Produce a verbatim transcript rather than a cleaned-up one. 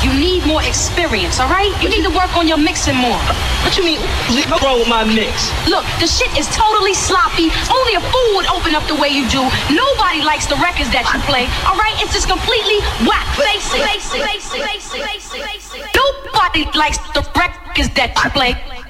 You need more experience, all right? You need to work on your mixing more. What you mean? What's wrong with my mix? Look, the shit is totally sloppy. Only a fool would open up the way you do. Nobody likes the records that you play, all right? It's just completely whack. Face it. Face it. Face it. Face it. Face it. Nobody likes the records that you play.